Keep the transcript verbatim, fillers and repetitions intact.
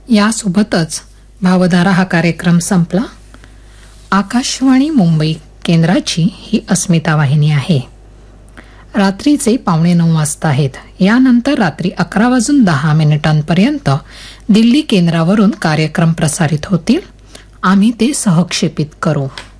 यासोबतच भावधारा हा कार्यक्रम संपला. आकाशवाणी मुंबई केंद्राची ही अस्मिता वाहिनी आहे. रात्रीचे पावणे नऊ वाजता आहेत. यानंतर रात्री अकरा वाजून दहा मिनिटांपर्यंत दिल्ली केंद्रावरून कार्यक्रम प्रसारित होतील. आम्ही ते सहक्षेपित करू.